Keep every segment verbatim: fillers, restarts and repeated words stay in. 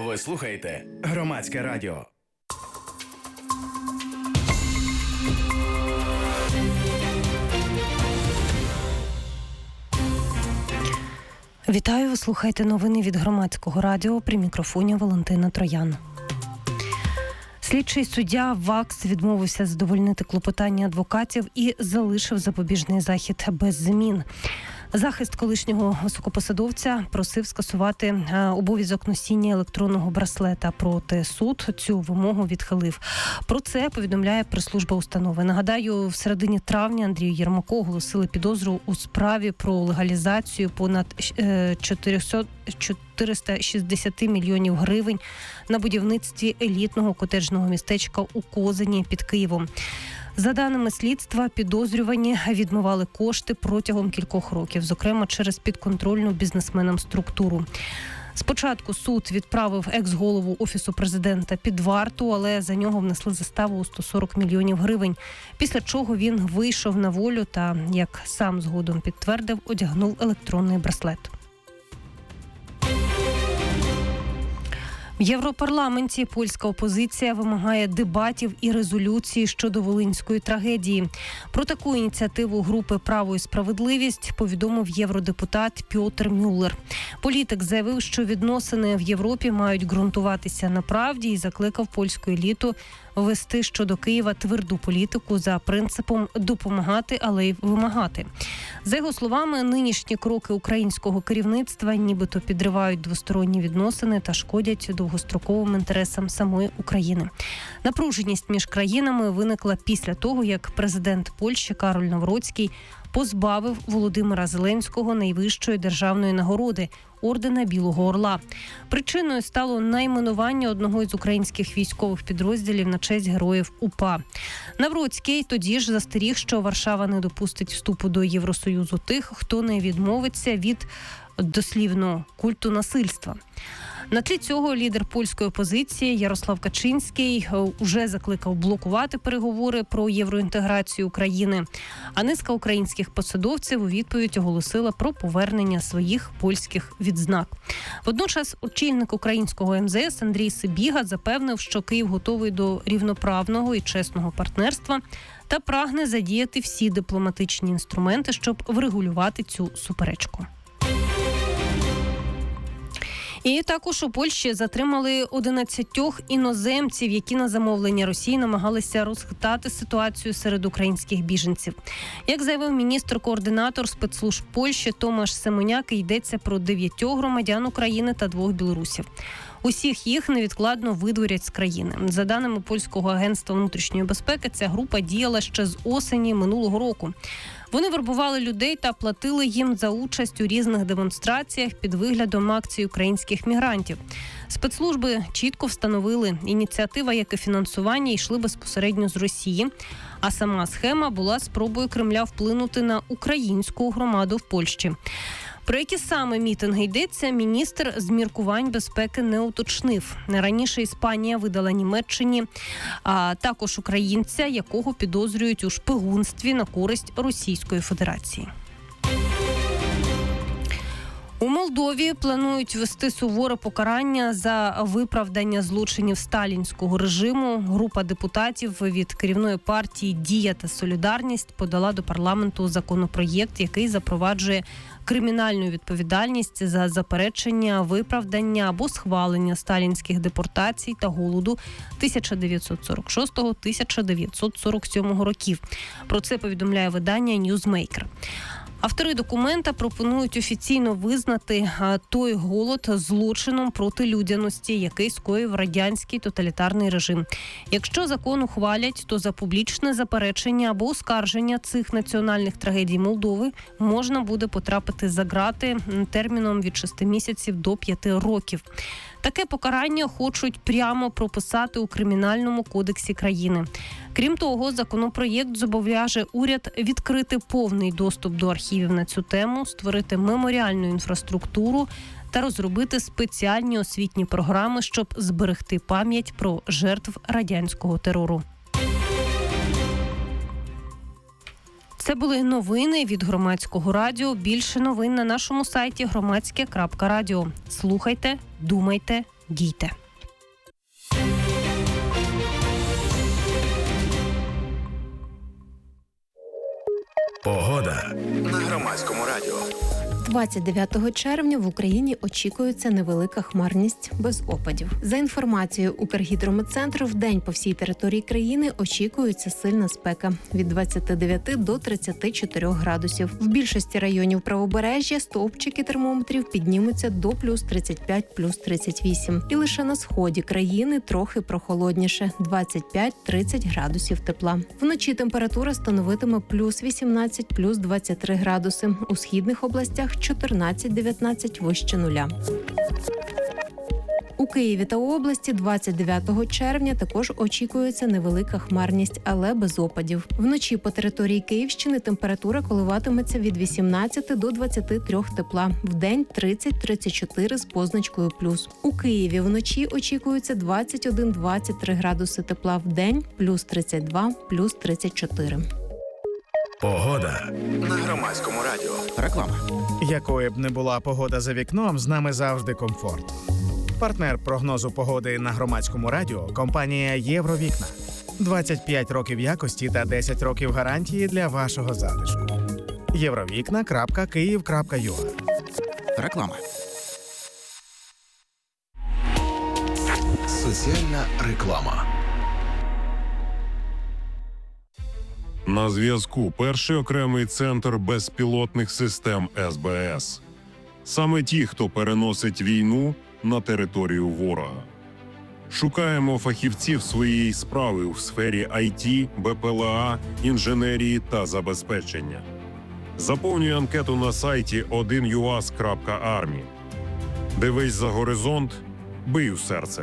Ви слухаєте Громадське радіо. Вітаю, ви слухаєте новини від Громадського радіо, при мікрофоні Валентина Троян. Слідчий суддя ВАКС відмовився задовольнити клопотання адвокатів і залишив запобіжний захід без змін. Захист колишнього високопосадовця просив скасувати обов'язок носіння електронного браслета, проте суд цю вимогу відхилив. Про це повідомляє прес-служба установи. Нагадаю, в середині травня Андрію Єрмаку оголосили підозру у справі про легалізацію понад чотириста шістдесят мільйонів гривень на будівництві елітного котеджного містечка у Козині під Києвом. За даними слідства, підозрювані відмивали кошти протягом кількох років, зокрема через підконтрольну бізнесменам структуру. Спочатку суд відправив екс-голову Офісу президента під варту, але за нього внесли заставу у сто сорок мільйонів гривень, після чого він вийшов на волю та, як сам згодом підтвердив, одягнув електронний браслет. В Європарламенті польська опозиція вимагає дебатів і резолюції щодо волинської трагедії. Про таку ініціативу групи «Право і справедливість» повідомив євродепутат Пьотр Мюллер. Політик заявив, що відносини в Європі мають ґрунтуватися на правді і закликав польську еліту вести щодо Києва тверду політику за принципом «допомагати, але й вимагати». За його словами, нинішні кроки українського керівництва нібито підривають двосторонні відносини та шкодять довгостроковим інтересам самої України. Напруженість між країнами виникла після того, як президент Польщі Кароль Навроцький позбавив Володимира Зеленського найвищої державної нагороди – ордена Білого Орла. Причиною стало найменування одного із українських військових підрозділів на честь героїв УПА. Навроцький тоді ж застеріг, що Варшава не допустить вступу до Євросоюзу тих, хто не відмовиться від, дослівно, культу насильства. На тлі цього лідер польської опозиції Ярослав Качинський уже закликав блокувати переговори про євроінтеграцію України, а низка українських посадовців у відповідь оголосила про повернення своїх польських відзнак. Водночас очільник українського ем зе ес Андрій Сибіга запевнив, що Київ готовий до рівноправного і чесного партнерства та прагне задіяти всі дипломатичні інструменти, щоб врегулювати цю суперечку. І також у Польщі затримали одинадцятьох іноземців, які на замовлення Росії намагалися розхитати ситуацію серед українських біженців. Як заявив міністр-координатор спецслужб Польщі Томаш Семеняк, йдеться про дев'ятьох громадян України та двох білорусів. Усіх їх невідкладно видворять з країни. За даними Польського агентства внутрішньої безпеки, ця група діяла ще з осені минулого року. Вони вербували людей та платили їм за участь у різних демонстраціях під виглядом акцій українських мігрантів. Спецслужби чітко встановили, ініціатива, як і фінансування, йшли безпосередньо з Росії, а сама схема була спробою Кремля вплинути на українську громаду в Польщі. Про які саме мітинги йдеться, міністр з міркувань безпеки не уточнив. Раніше Іспанія видала Німеччині а також українця, якого підозрюють у шпигунстві на користь Російської Федерації. У Молдові планують ввести суворе покарання за виправдання злочинів сталінського режиму. Група депутатів від керівної партії «Дія» та «Солідарність» подала до парламенту законопроєкт, який запроваджує кримінальну відповідальність за заперечення, виправдання або схвалення сталінських депортацій та голоду тисяча дев'ятсот сорок шостого - тисяча дев'ятсот сорок сьомого років. Про це повідомляє видання «Ньюзмейкер». Автори документа пропонують офіційно визнати той голод злочином проти людяності, який скоїв радянський тоталітарний режим. Якщо закон ухвалять, то за публічне заперечення або оскарження цих національних трагедій Молдови можна буде потрапити за ґрати терміном від шести місяців до п'яти років. Таке покарання хочуть прямо прописати у Кримінальному кодексі країни. Крім того, законопроєкт зобов'яже уряд відкрити повний доступ до архівів на цю тему, створити меморіальну інфраструктуру та розробити спеціальні освітні програми, щоб зберегти пам'ять про жертв радянського терору. Це були новини від Громадського радіо. Більше новин на нашому сайті громадське крапка радіо. Слухайте, думайте, дійте. двадцять дев'ятого червня в Україні очікується невелика хмарність без опадів. За інформацією Укргідрометцентру, в день по всій території країни очікується сильна спека – від двадцяти дев'яти до тридцяти чотирьох градусів. В більшості районів правобережжя стовпчики термометрів піднімуться до плюс тридцять п'ять, плюс тридцять вісім. І лише на сході країни трохи прохолодніше – двадцять п'ять - тридцять градусів тепла. Вночі температура становитиме плюс вісімнадцять, плюс двадцять три градуси. У східних областях чотирнадцять - дев'ятнадцять вище нуля. У Києві та області двадцять дев'ятого червня також очікується невелика хмарність, але без опадів. Вночі по території Київщини температура коливатиметься від вісімнадцяти до двадцяти трьох тепла. Вдень тридцять - тридцять чотири з позначкою плюс. У Києві вночі очікується двадцять один - двадцять три градуси тепла. Вдень плюс тридцять два, плюс тридцять чотири. Погода на Громадському радіо. Реклама. Якою б не була погода за вікном, з нами завжди комфорт. Партнер прогнозу погоди на Громадському радіо – компанія «Євровікна». двадцять п'ять років якості та десять років гарантії для вашого затишку. євровікна крапка київ крапка ю а. Реклама. Соціальна реклама. На зв'язку перший окремий центр безпілотних систем ес бе ес. Саме ті, хто переносить війну на територію ворога. Шукаємо фахівців своєї справи у сфері ай ті, бе пе ел а, інженерії та забезпечення. Заповнюй анкету на сайті один ю ас крапка армі. Дивись за горизонт, бий у серце.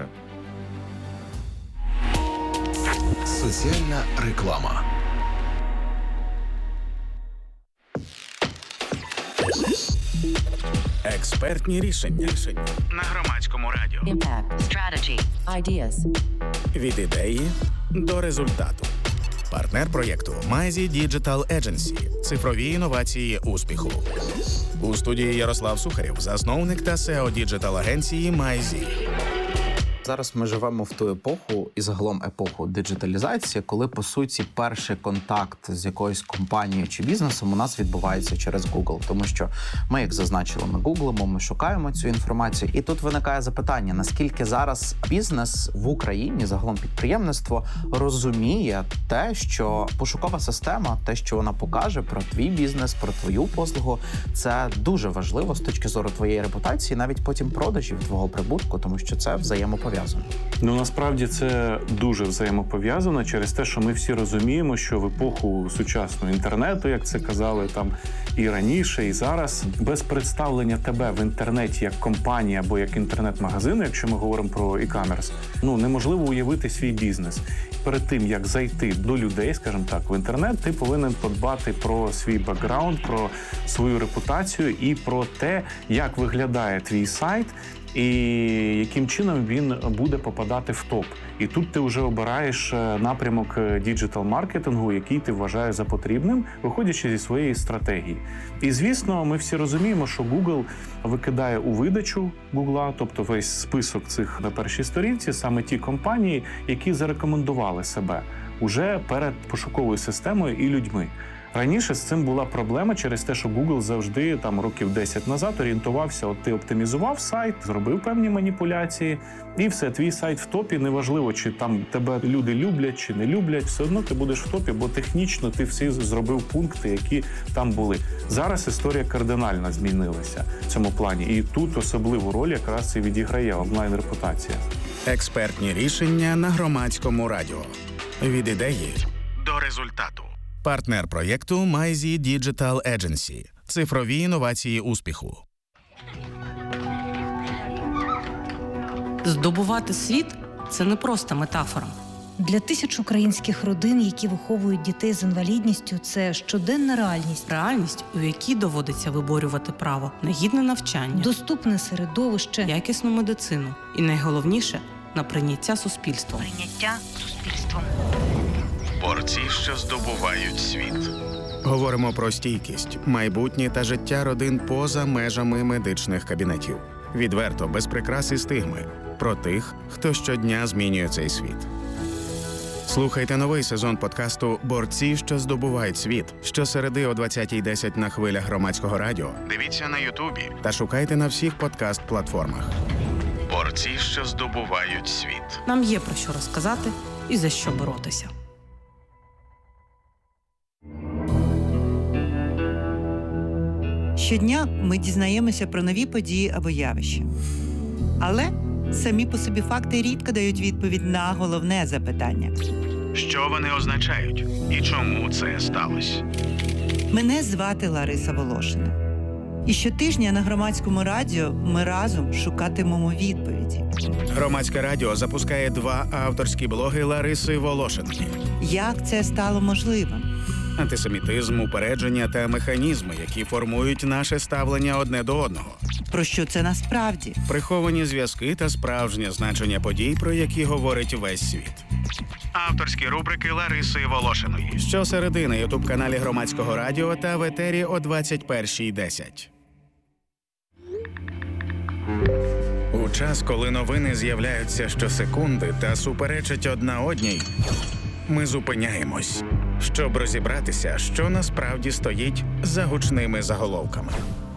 Соціальна реклама. Експертні рішення на Громадському радіо. Impact, strategy, ideas. Від ідеї до результату. Партнер проєкту Майзі Digital Agency. Цифрові інновації успіху. У студії Ярослав Сухарєв, засновник та сео діджитал-агенції Майзі. Зараз ми живемо в ту епоху і загалом епоху диджиталізації, коли, по суті, перший контакт з якоюсь компанією чи бізнесом у нас відбувається через Google. Тому що ми, як зазначили, ми гуглимо, ми шукаємо цю інформацію. І тут виникає запитання, наскільки зараз бізнес в Україні, загалом підприємництво, розуміє те, що пошукова система, те, що вона покаже про твій бізнес, про твою послугу, це дуже важливо з точки зору твоєї репутації, навіть потім продажів, твого прибутку, тому що це взаємопов'язано. Ну, насправді це дуже взаємопов'язано через те, що ми всі розуміємо, що в епоху сучасного інтернету, як це казали там і раніше, і зараз, без представлення тебе в інтернеті як компанії або як інтернет-магазину, якщо ми говоримо про e-commerce, ну, неможливо уявити свій бізнес. Перед тим, як зайти до людей, скажімо так, в інтернет, ти повинен подбати про свій бекграунд, про свою репутацію і про те, як виглядає твій сайт, і яким чином він буде попадати в топ. І тут ти вже обираєш напрямок діджитал-маркетингу, який ти вважаєш за потрібним, виходячи зі своєї стратегії. І, звісно, ми всі розуміємо, що Google викидає у видачу Google, тобто весь список цих на першій сторінці, саме ті компанії, які зарекомендували себе уже перед пошуковою системою і людьми. Раніше з цим була проблема через те, що Google завжди, там, років десять назад орієнтувався, от ти оптимізував сайт, зробив певні маніпуляції, і все, твій сайт в топі, неважливо, чи там тебе люди люблять, чи не люблять, все одно ти будеш в топі, бо технічно ти всі зробив пункти, які там були. Зараз історія кардинально змінилася в цьому плані, і тут особливу роль якраз і відіграє онлайн-репутація. Експертні рішення на Громадському радіо. Від ідеї до результату. Партнер проєкту Майзі Digital Agency. Цифрові інновації успіху. Здобувати світ – це не просто метафора. Для тисяч українських родин, які виховують дітей з інвалідністю, це щоденна реальність. Реальність, у якій доводиться виборювати право на гідне навчання, доступне середовище, якісну медицину і, найголовніше, на прийняття суспільством. Прийняття суспільством. Борці, що здобувають світ. Говоримо про стійкість, майбутнє та життя родин поза межами медичних кабінетів. Відверто, без прикрас і стигми. Про тих, хто щодня змінює цей світ. Слухайте новий сезон подкасту «Борці, що здобувають світ» щосереди о двадцятій десять на хвилях Громадського радіо. Дивіться на Ютубі та шукайте на всіх подкаст-платформах. «Борці, що здобувають світ». Нам є про що розказати і за що боротися. Щодня ми дізнаємося про нові події або явища. Але самі по собі факти рідко дають відповідь на головне запитання. Що вони означають? І чому це сталося? Мене звати Лариса Волошина. І щотижня на Громадському радіо ми разом шукатимемо відповіді. Громадське радіо запускає два авторські блоги Лариси Волошиної. Як це стало можливим? Антисемітизм, упередження та механізми, які формують наше ставлення одне до одного. Про що це насправді? Приховані зв'язки та справжнє значення подій, про які говорить весь світ. Авторські рубрики Лариси Волошиної. Щосереди на ютуб-каналі Громадського радіо та в етері о двадцять першій десять. У час, коли новини з'являються щосекунди та суперечать одна одній, ми зупиняємось, щоб розібратися, що насправді стоїть за гучними заголовками.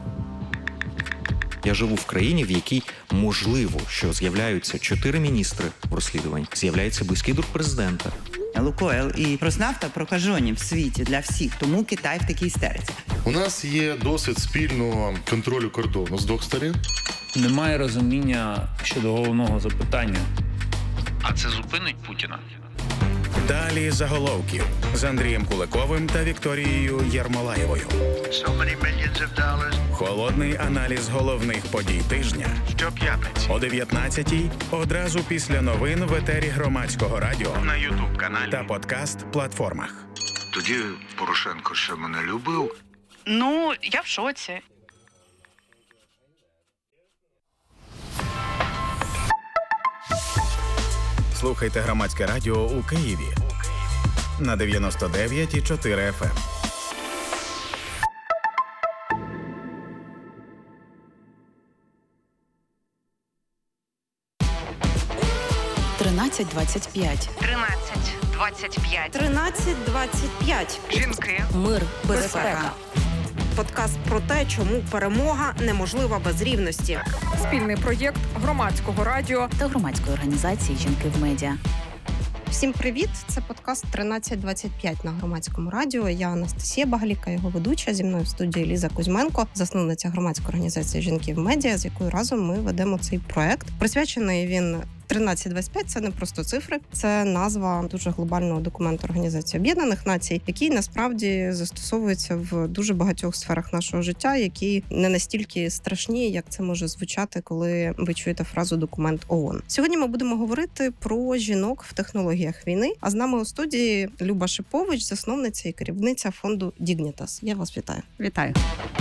Я живу в країні, в якій можливо, що з'являються чотири міністри в розслідуванні, з'являється близький друг президента. Лукойл і Роснафта прокажені в світі для всіх, тому Китай в такій істериці. У нас є досвід спільного контролю кордону з двох сторін. Немає розуміння щодо головного запитання. А це зупинить Путіна? Далі заголовків з Андрієм Куликовим та Вікторією Єрмолаєвою. Холодний аналіз головних подій тижня щоп'ятниці о дев'ятнадцятій, одразу після новин в етері Громадського радіо, на ютуб-каналі та подкаст-платформах. Тоді Порошенко ще мене любив. Ну, я в шоці. Слухайте Громадське радіо у Києві на дев'яносто дев'ять і чотири еф ем. тринадцять двадцять п'ять. тринадцять двадцять п'ять. тринадцять двадцять п'ять. Жінки. Мир, безпека. Безпека. Подкаст про те, чому перемога неможлива без рівності. Спільний проєкт Громадського радіо та громадської організації «Жінки в медіа». Всім привіт! Це подкаст тринадцять двадцять п'ять на Громадському радіо. Я Анастасія Багаліка, його ведуча. Зі мною в студії Ліза Кузьменко, засновниця громадської організації «Жінки в медіа», з якою разом ми ведемо цей проект. Присвячений він тринадцять двадцять п'ять – це не просто цифри, це назва дуже глобального документу Організації Об'єднаних Націй, який насправді застосовується в дуже багатьох сферах нашого життя, які не настільки страшні, як це може звучати, коли ви чуєте фразу «документ ООН». Сьогодні ми будемо говорити про жінок в технологіях війни, а з нами у студії Люба Шипович, засновниця і керівниця фонду Dignitas. Я вас вітаю. Вітаю.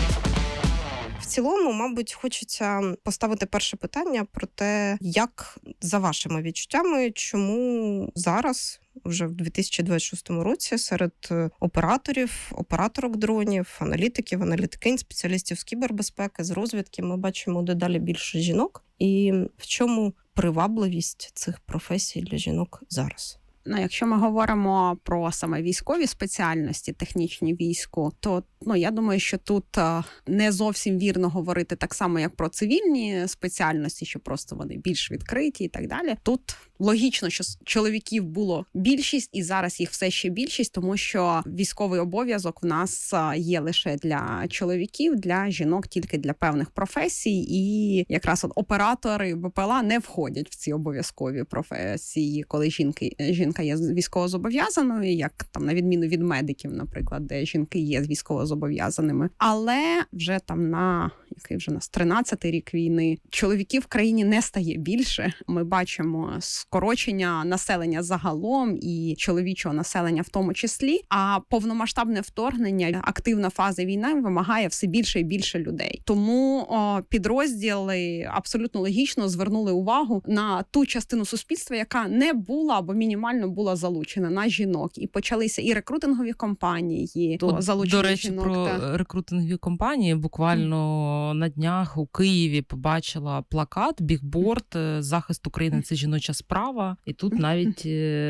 В цілому, мабуть, хочеться поставити перше питання про те, як, за вашими відчуттями, чому зараз, вже в дві тисячі двадцять шостому році, серед операторів, операторок дронів, аналітиків, аналітикинь, спеціалістів з кібербезпеки, з розвідки, ми бачимо дедалі більше жінок. І в чому привабливість цих професій для жінок зараз? Ну, якщо ми говоримо про саме військові спеціальності, технічні війську, то ну я думаю, що тут не зовсім вірно говорити так само, як про цивільні спеціальності, що просто вони більш відкриті і так далі. Тут логічно, що чоловіків було більшість, і зараз їх все ще більшість, тому що військовий обов'язок в нас є лише для чоловіків, для жінок тільки для певних професій, і якраз от оператори БПЛА не входять в ці обов'язкові професії, коли жінки жінка є військовозобов'язаною, як там на відміну від медиків, наприклад, де жінки є військовозобов'язаними. Але вже там на який вже нас тринадцятий рік війни чоловіків в країні не стає більше. Ми бачимо скорочення населення загалом і чоловічого населення в тому числі, а повномасштабне вторгнення, активна фаза війни вимагає все більше і більше людей. Тому о, підрозділи абсолютно логічно звернули увагу на ту частину суспільства, яка не була або мінімально була залучена, на жінок. І почалися і рекрутингові кампанії до От, залучення до речі, жінок. про та... рекрутингові кампанії буквально mm. на днях у Києві побачила плакат, бігборд «Захист України – це жіноча справа». справа, і тут навіть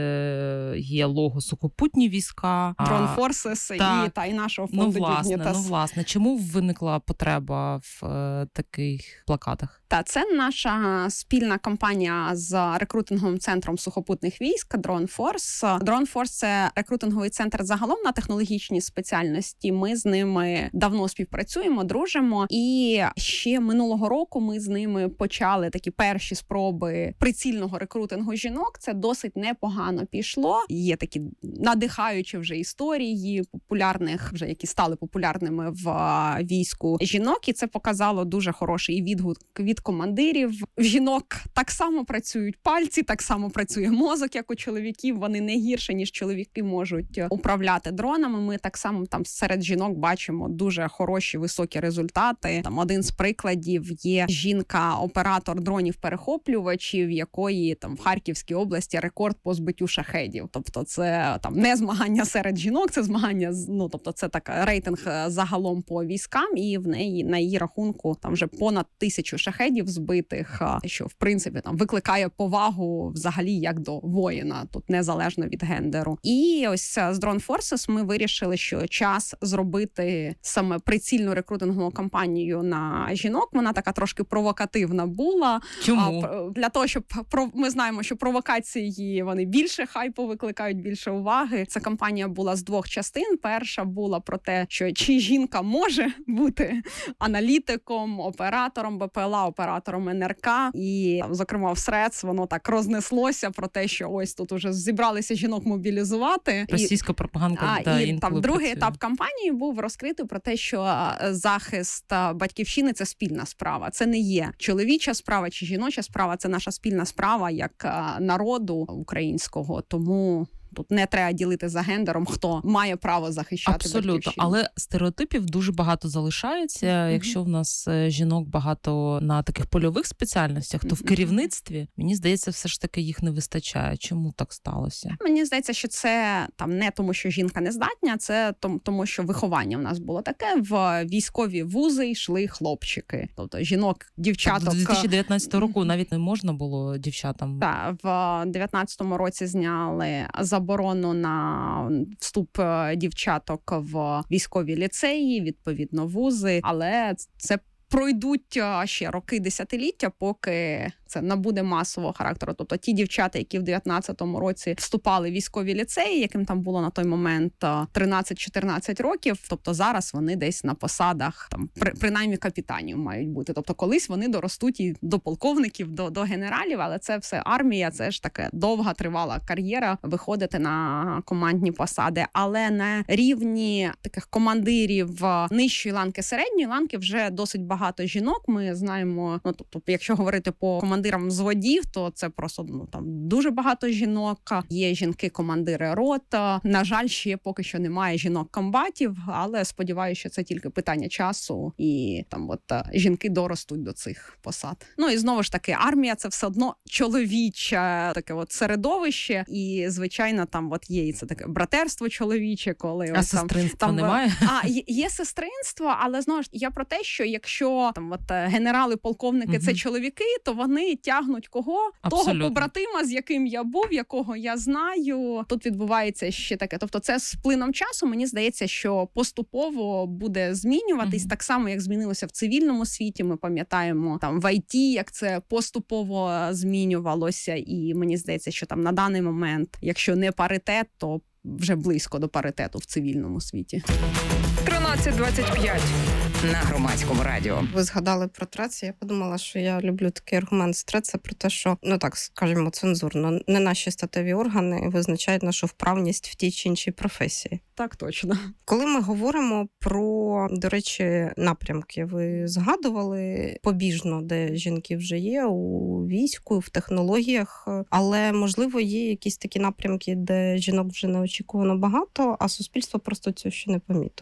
е- є лого сухопутні війська. Drone Forces і, та, і нашого фонду ну, власне, Dignitas. Ну, власне, чому виникла потреба в е- таких плакатах? Та це наша спільна кампанія з рекрутинговим центром сухопутних військ Drone Force. Drone Force – це рекрутинговий центр загалом на технологічній спеціальності. Ми з ними давно співпрацюємо, дружимо. І ще минулого року ми з ними почали такі перші спроби прицільного рекрутингу жінок. Це досить непогано пішло. Є такі надихаючі вже історії популярних, вже які стали популярними в війську жінок. І це показало дуже хороший відгук від командирів. В жінок так само працюють пальці, так само працює мозок, як у чоловіків. Вони не гірше, ніж чоловіки можуть управляти дронами. Ми так само там серед жінок бачимо дуже хороші, високі результати. Там один з прикладів є жінка-оператор дронів-перехоплювачів, якої там в Харківській області рекорд по збиттю шахедів. Тобто це там не змагання серед жінок, це змагання, ну тобто це так рейтинг загалом по військам, і в неї на її рахунку там вже понад тисячу шахедів збитих, що в принципі там викликає повагу взагалі як до воїна, тут незалежно від гендеру. І ось з Drone Forces ми вирішили, що час зробити саме прицільну рекрутингову кампанію на жінок. Вона така трошки провокативна була. Чому? А, для того, щоб ми знаємо, що провокації вони більше хайпу викликають, більше уваги. Ця кампанія була з двох частин. Перша була про те, що чи жінка може бути аналітиком, оператором Б П Л А, оператором Н Р К. І, зокрема, в Срец воно так рознеслося про те, що ось тут уже зібралися жінок мобілізувати. Російська пропаганда, а, да, і там другий працює. етап кампанії був розкритий про те, що захист батьківщини – це спільна справа. Це не є чоловіча справа чи жіноча справа, це наша спільна справа як народу українського. Тому тут не треба ділити за гендером, хто має право захищати Абсолютно, батьківщину. але стереотипів дуже багато залишається. Mm-hmm. Якщо в нас жінок багато на таких польових спеціальностях, то mm-hmm. в керівництві, мені здається, все ж таки їх не вистачає. Чому так сталося? Мені здається, що це там не тому, що жінка не здатня, це тому, що виховання в нас було таке. В військові вузи йшли хлопчики. Тобто жінок, дівчаток... До дві тисячі дев'ятнадцятого року навіть не можна було дівчатам. Так, в дев'ятнадцятому році зняли заборону на вступ дівчаток в військові ліцеї, відповідно вузи, але це пройдуть ще роки, десятиліття, поки це набуде масового характеру. Тобто ті дівчата, які в дев'ятнадцятому році вступали в військові ліцеї, яким там було на той момент тринадцять-чотирнадцять років, тобто зараз вони десь на посадах, там при, принаймні капітанів мають бути. Тобто колись вони доростуть і до полковників, до, до генералів, але це все армія, це ж таке довга, тривала кар'єра, виходити на командні посади. Але на рівні таких командирів нижчої ланки, середньої ланки вже досить багато жінок. Ми знаємо, ну тобто, якщо говорити по командирам взводів, то це просто ну там дуже багато жінок. Є жінки-командири рот. На жаль, ще поки що немає жінок-комбатів, але сподіваюся, що це тільки питання часу, і там от жінки доростуть до цих посад. Ну і знову ж таки, армія це все одно чоловіче таке от середовище, і звичайно там от є і це таке братерство чоловіче, коли а ось там сестринства там немає. А є, є сестринство, але знову ж я про те, що якщо там от генерали, полковники угу. це чоловіки, то вони тягнуть кого? Абсолютно. Того побратима, з яким я був, якого я знаю. Тут відбувається ще таке. Тобто це з плином часу, мені здається, що поступово буде змінюватись, mm-hmm. так само, як змінилося в цивільному світі. Ми пам'ятаємо там в ай ті, як це поступово змінювалося. І мені здається, що там на даний момент, якщо не паритет, то вже близько до паритету в цивільному світі. тринадцять двадцять п'ять на Громадському радіо. Ви згадали про ТРЕЦ, я подумала, що я люблю такий аргумент з ТРЕЦ, про те, що, ну так, скажімо, цензурно, не наші статеві органи визначають нашу вправність в тій чи іншій професії. Так, точно. Коли ми говоримо про, до речі, напрямки, ви згадували побіжно, де жінки вже є, у війську, в технологіях, але, можливо, є якісь такі напрямки, де жінок вже неочікувано багато, а суспільство просто цього ще не помітило.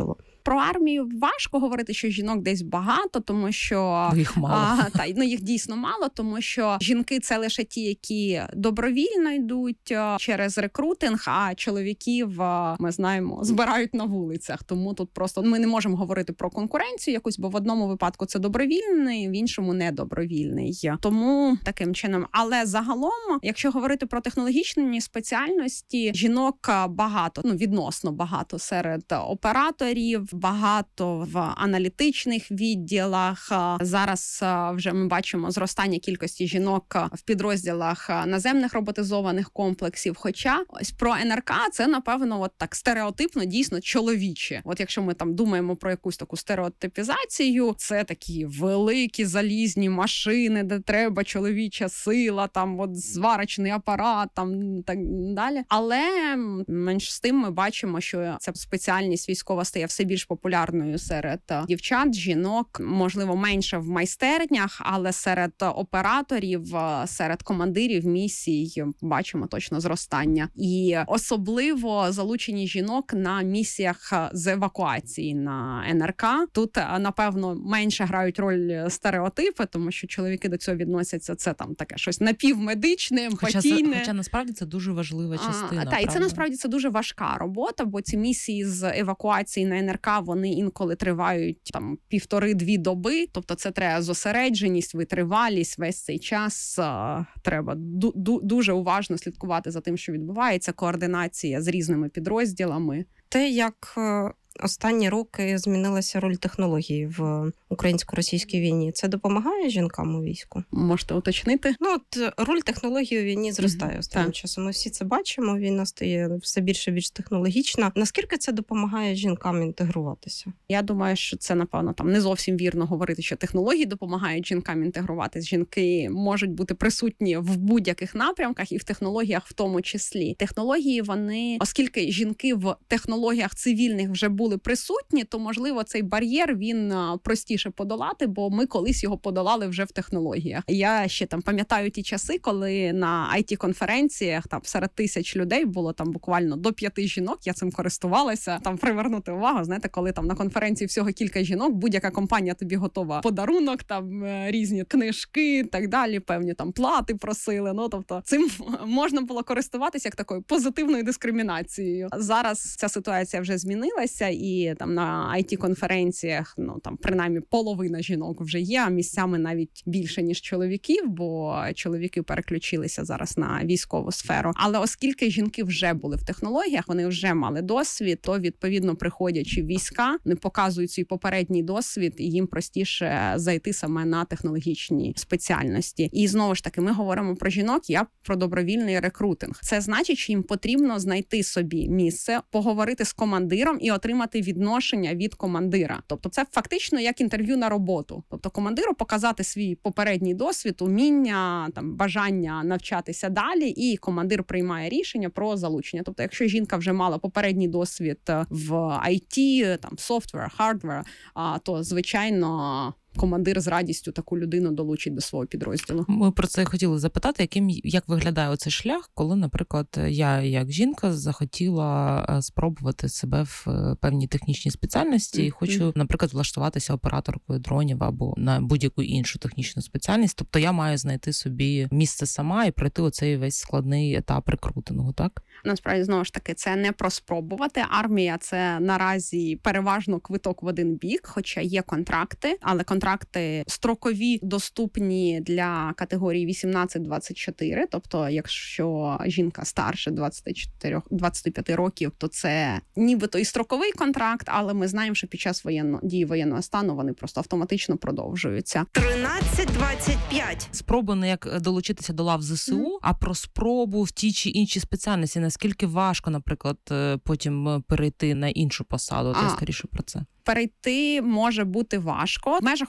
Про армію важко говорити, що жінок десь багато, тому що їх мало. А, та, ну, їх дійсно мало, тому що жінки – це лише ті, які добровільно йдуть через рекрутинг, а чоловіків, ми знаємо, збирають на вулицях. Тому тут просто ми не можемо говорити про конкуренцію якусь, бо в одному випадку це добровільний, в іншому недобровільний. Тому таким чином. Але загалом, якщо говорити про технологічні спеціальності, жінок багато, ну відносно багато серед операторів, багато в аналітичних відділах. Зараз вже ми бачимо зростання кількості жінок в підрозділах наземних роботизованих комплексів. Хоча ось про ен ер ка це, напевно, от так стереотипно, дійсно чоловіче. От якщо ми там думаємо про якусь таку стереотипізацію, це такі великі залізні машини, де треба чоловіча сила, там от зварочний апарат, там так далі. Але менш з тим ми бачимо, що ця спеціальність військова стає все більш популярною серед дівчат, жінок, можливо, менше в майстернях, але серед операторів, серед командирів місій бачимо точно зростання. І особливо залучені жінок на місіях з евакуації на ен ер ка. Тут, напевно, менше грають роль стереотипи, тому що чоловіки до цього відносяться, це там таке щось напівмедичне, емпатійне. Хоча, хоча насправді це дуже важлива частина. А, та, і це насправді це дуже важка робота, бо ці місії з евакуації на ен ер ка, вони інколи тривають там півтори-дві доби, тобто це треба зосередженість, витривалість, весь цей час а, треба ду- ду- дуже уважно слідкувати за тим, що відбувається, координація з різними підрозділами. Те, як останні роки змінилася роль технологій в українсько-російській війні, це допомагає жінкам у війську? Можете уточнити? Ну, от роль технологій у війні зростає mm-hmm. останнім так. часом. Ми всі це бачимо, війна стає все більше і більш технологічна. Наскільки це допомагає жінкам інтегруватися? Я думаю, що це, напевно, там не зовсім вірно говорити, що технології допомагають жінкам інтегруватися. Жінки можуть бути присутні в будь-яких напрямках і в технологіях в тому числі. Технології, вони, оскільки жінки в технологіях цивільних вже були були присутні, то, можливо, цей бар'єр, він простіше подолати, бо ми колись його подолали вже в технологіях. Я ще там пам'ятаю ті часи, коли на ай ті-конференціях там серед тисяч людей було там буквально до п'яти жінок, я цим користувалася, там привернути увагу, знаєте, коли там на конференції всього кілька жінок, будь-яка компанія тобі готова подарунок, там різні книжки, так далі, певні там плати просили, ну, тобто цим можна було користуватися як такою позитивною дискримінацією. Зараз ця ситуація вже змінилася, і там на ай ті-конференціях, ну, там, принаймні, половина жінок вже є, а місцями навіть більше, ніж чоловіків, бо чоловіки переключилися зараз на військову сферу. Але оскільки жінки вже були в технологіях, вони вже мали досвід, то, відповідно, приходячи в війська, не показують свій попередній досвід, і їм простіше зайти саме на технологічні спеціальності. І, знову ж таки, ми говоримо про жінок, я про добровільний рекрутинг. Це значить, що їм потрібно знайти собі місце, поговорити з командиром і отримати відношення від командира. Тобто це фактично як інтерв'ю на роботу. Тобто командиру показати свій попередній досвід, уміння, там, бажання навчатися далі, і командир приймає рішення про залучення. Тобто якщо жінка вже мала попередній досвід в ай ті, там, софтвер, хардвер, то, звичайно, командир з радістю таку людину долучить до свого підрозділу. Ми про це хотіли запитати, яким як виглядає оцей шлях, коли, наприклад, я як жінка захотіла спробувати себе в певній технічній спеціальності mm-hmm. і хочу, наприклад, влаштуватися операторкою дронів або на будь-яку іншу технічну спеціальність. Тобто я маю знайти собі місце сама і пройти оцей весь складний етап рекрутингу, так? Насправді, знову ж таки, це не про спробувати. Армія – це наразі переважно квиток в один бік, хоча є контракти, але контракти строкові, доступні для категорії вісімнадцять двадцять чотири, тобто якщо жінка старше двадцять чотири двадцять п'ять років, то це нібито і строковий контракт, але ми знаємо, що під час воєнного дії воєнного стану вони просто автоматично продовжуються. тринадцять двадцять п'ять. Спроба не як долучитися до лав зе се у, mm. а про спробу в тій чи іншій спеціальності. Наскільки важко, наприклад, потім перейти на іншу посаду? От я скоріше про це. Перейти може бути важко. В межах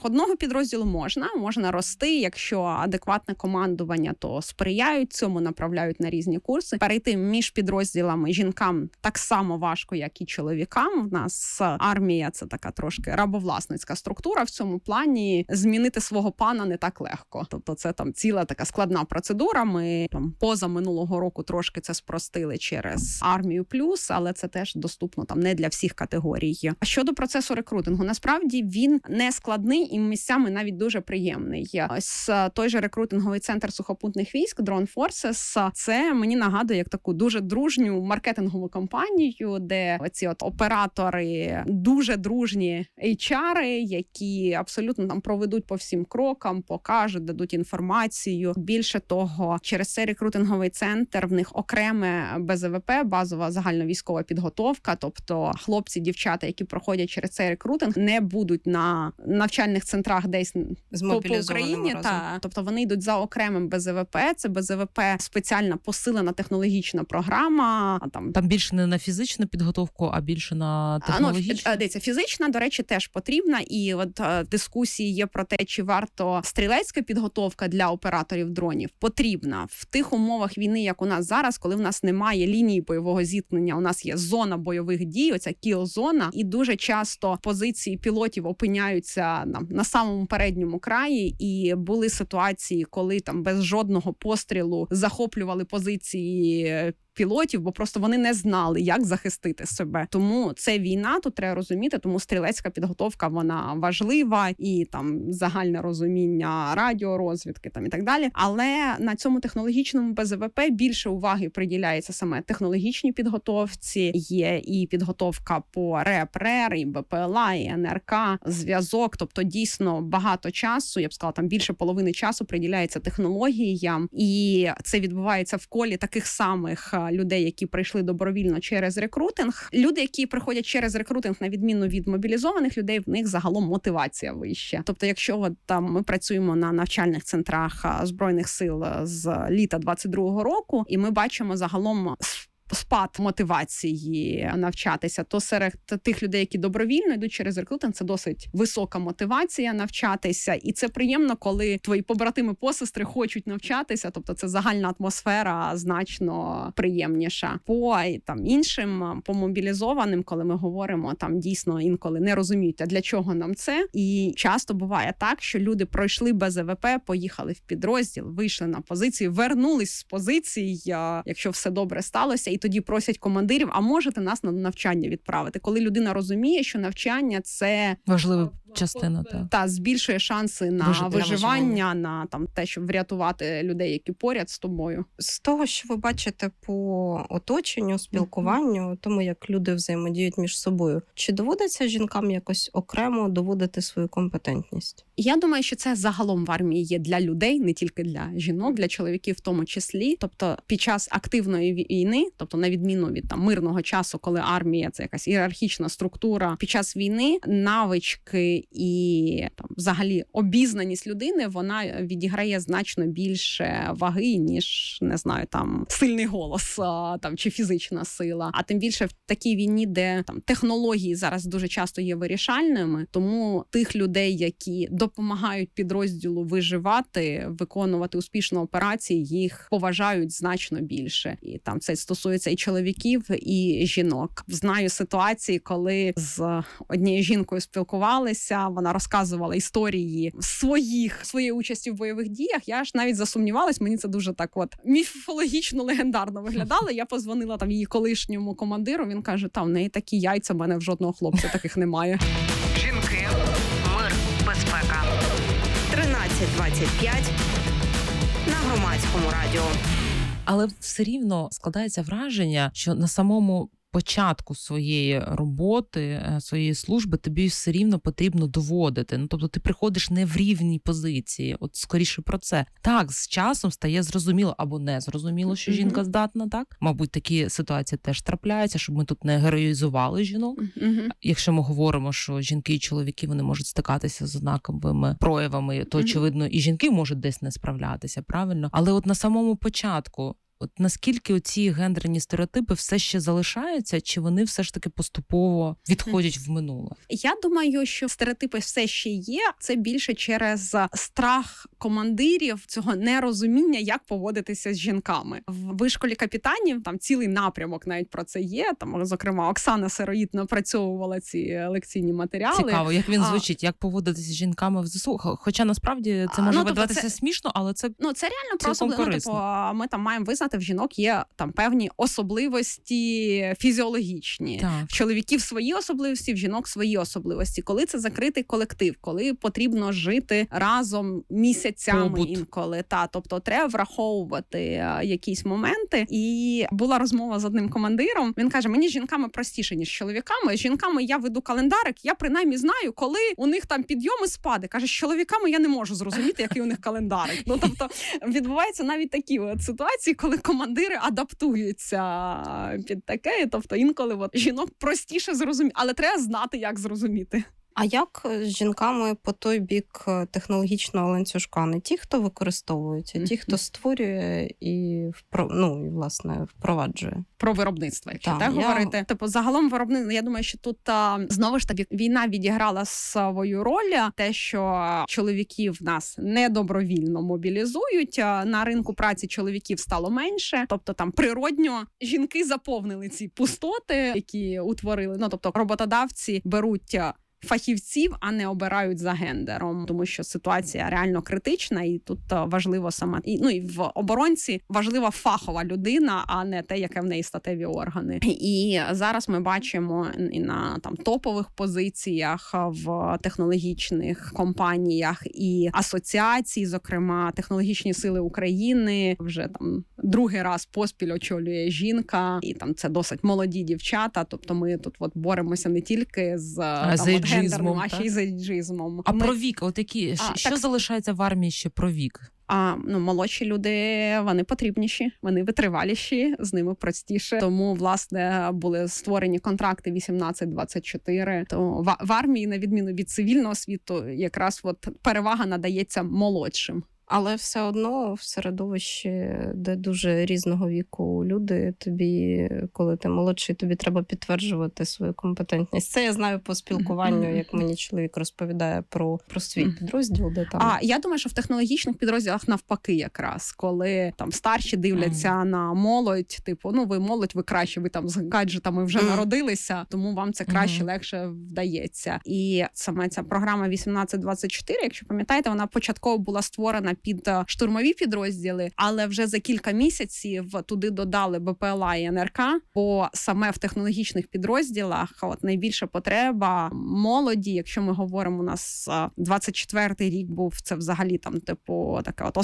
одного підрозділу можна, можна рости, якщо адекватне командування, то сприяють цьому, направляють на різні курси. Перейти між підрозділами жінкам так само важко, як і чоловікам. В нас армія – це така трошки рабовласницька структура. В цьому плані змінити свого пана не так легко. Тобто це там ціла така складна процедура. Ми там поза минулого року трошки це спростили через армію плюс, але це теж доступно там не для всіх категорій. А щодо процесу рекрутингу, насправді він не складний і місцями навіть дуже приємний. Ось той же рекрутинговий центр сухопутних військ Drone Forces, це мені нагадує як таку дуже дружню маркетингову кампанію, де оці от оператори дуже дружні ейч ар-и, які абсолютно там проведуть по всім крокам, покажуть, дадуть інформацію. Більше того, через цей рекрутинговий центр в них окреме бе зет ве пе, базова загальновійськова підготовка, тобто хлопці, дівчата, які проходять через цей рекрутинг, не будуть на навчальних центрах десь по, по Україні. Та, тобто вони йдуть за окремим бе зет ве пе, це бе зет ве пе спеціальна посилена технологічна програма. А там... там більше не на фізичну підготовку, а більше на технологічну? А, ну, дивіться, фізична, до речі, теж потрібна. І от дискусії є про те, чи варто стрілецька підготовка для операторів дронів потрібна. В тих умовах війни, як у нас зараз, коли в нас немає лінії бойового зіткнення, у нас є зона бойових дій, оця кіл-зона, і дуже часто позиції пілотів опиняються на, на самому передньому краї, і були ситуації, коли там без жодного пострілу захоплювали позиції пілотів, бо просто вони не знали, як захистити себе. Тому це війна, тут треба розуміти, тому стрілецька підготовка, вона важлива, і там загальне розуміння радіорозвідки там і так далі. Але на цьому технологічному бе зет ве пе більше уваги приділяється саме технологічній підготовці. Є і підготовка по РЕП, РЕР, і бе пе ел а, і ен ер ка, зв'язок. Тобто дійсно багато часу, я б сказала, там більше половини часу приділяється технологіям. І це відбувається в колі таких самих людей, які прийшли добровільно через рекрутинг. Люди, які приходять через рекрутинг, на відміну від мобілізованих людей, в них загалом мотивація вища. Тобто, якщо от, там ми працюємо на навчальних центрах Збройних сил з літа двадцять другого року, і ми бачимо загалом спад мотивації навчатися, то серед тих людей, які добровільно йдуть через рекрутинг, це досить висока мотивація навчатися. І це приємно, коли твої побратими-посестри хочуть навчатися, тобто це загальна атмосфера значно приємніша. По там іншим, по мобілізованим, коли ми говоримо, там дійсно інколи не розуміють, а для чого нам це. І часто буває так, що люди пройшли бе зет ве пе, поїхали в підрозділ, вийшли на позиції, вернулись з позицій, якщо все добре сталося, і тоді просять командирів, а можете нас на навчання відправити? Коли людина розуміє, що навчання – це важлива частина, та. Та, збільшує шанси на Вижити, виживання, на виживання. на там те, щоб врятувати людей, які поряд з тобою. З того, що ви бачите по оточенню, спілкуванню, mm-hmm. тому як люди взаємодіють між собою, чи доводиться жінкам якось окремо доводити свою компетентність? Я думаю, що це загалом в армії є для людей, не тільки для жінок, для чоловіків в тому числі. Тобто під час активної війни, тобто на відміну від там мирного часу, коли армія – це якась ієрархічна структура, під час війни навички і там взагалі обізнаність людини, вона відіграє значно більше ваги, ніж, не знаю, там сильний голос там чи фізична сила. А тим більше в такій війні, де там технології зараз дуже часто є вирішальними, тому тих людей, які допомагають підрозділу виживати, виконувати успішно операції, їх поважають значно більше. І там це стосується і чоловіків, і жінок. Знаю ситуації, коли з однією жінкою спілкувалися, вона розказувала історії своїх, своєї участі в бойових діях. Я ж навіть засумнівалась, мені це дуже так от міфологічно, легендарно виглядало. Я позвонила там її колишньому командиру, він каже, та в неї такі яйця, в мене в жодного хлопця таких немає. Жінки, мир, безпека. тринадцять двадцять п'ять на Громадському радіо. Але все рівно складається враження, що на самому початку своєї роботи, своєї служби тобі все рівно потрібно доводити. Ну, тобто ти приходиш не в рівній позиції. От скоріше про це. Так, з часом стає зрозуміло або не зрозуміло, що жінка здатна, так? Мабуть, такі ситуації теж трапляються, щоб ми тут не героїзували жінок. Uh-huh. Якщо ми говоримо, що жінки і чоловіки, вони можуть стикатися з однаковими проявами, то, очевидно, і жінки можуть десь не справлятися, правильно? Але от на самому початку От наскільки оці гендерні стереотипи все ще залишаються, чи вони все ж таки поступово відходять в минуле? Я думаю, що стереотипи все ще є. Це більше через страх командирів, цього нерозуміння, як поводитися з жінками. В вишколі капітанів там цілий напрямок навіть про це є. Там, зокрема, Оксана Сироїд напрацьовувала ці лекційні матеріали. Цікаво, як він звучить, а... як поводитися з жінками в ЗСУ. Хоча насправді це може ну, видаватися це... смішно, але це ну це реально просто ну, типу, ми там маємо визнати, в жінок є там певні особливості фізіологічні. Так. В чоловіків свої особливості, в жінок свої особливості. Коли це закритий колектив, коли потрібно жити разом місяцями Побут. інколи. Та, тобто треба враховувати якісь моменти. І була розмова з одним командиром. Він каже, мені з жінками простіше, ніж з чоловіками. З жінками я веду календарик, я принаймні знаю, коли у них там підйоми, спади. Каже, з чоловіками я не можу зрозуміти, який у них календарик. Ну, тобто, відбуваються навіть такі от ситуації, коли командири адаптуються під таке. Тобто, інколи от, жінок простіше зрозуміти, але треба знати, як зрозуміти. А як з жінками по той бік технологічного ланцюжка? Не ті, хто використовують, а ті, хто створює і, впро... ну, і власне, впроваджує? Про виробництво, якщо так, так я... говорити. Типу, загалом виробництво, я думаю, що тут а, знову ж таки війна відіграла свою роль. Те, що чоловіків нас недобровільно мобілізують, а на ринку праці чоловіків стало менше. Тобто там природньо жінки заповнили ці пустоти, які утворили. Ну, тобто роботодавці беруть фахівців, а не обирають за гендером, тому що ситуація реально критична, і тут важливо сама і ну і в оборонці важлива фахова людина, а не те, яке в неї статеві органи. І зараз ми бачимо і на там топових позиціях в технологічних компаніях і асоціації, зокрема технологічні сили України, вже там другий раз поспіль очолює жінка, і там це досить молоді дівчата. Тобто ми тут от боремося не тільки з а там, от гендерним, а ще й з ейджизмом. А ми... про вік, от які, а, що так... залишається в армії ще про вік? А ну молодші люди, вони потрібніші, вони витриваліші, з ними простіше. Тому власне були створені контракти вісімнадцять двадцять чотири. То в, в армії, на відміну від цивільного світу, якраз от перевага надається молодшим. Але все одно в середовищі, де дуже різного віку люди, тобі, коли ти молодший, тобі треба підтверджувати свою компетентність. Це я знаю по спілкуванню, як мені чоловік розповідає про, про свій підрозділ. Де там... А я думаю, що в технологічних підрозділах навпаки якраз, коли там старші дивляться mm. на молодь, типу, ну ви молодь, ви краще, ви там з гаджетами вже mm. народилися, тому вам це краще, mm. легше вдається. І саме ця програма вісімнадцять двадцять чотири, якщо пам'ятаєте, вона початково була створена під штурмові підрозділи, але вже за кілька місяців туди додали Б П Л А і Н Р К, бо саме в технологічних підрозділах от найбільша потреба молоді, якщо ми говоримо, у нас двадцять четвертий рік був, це взагалі там типу таке от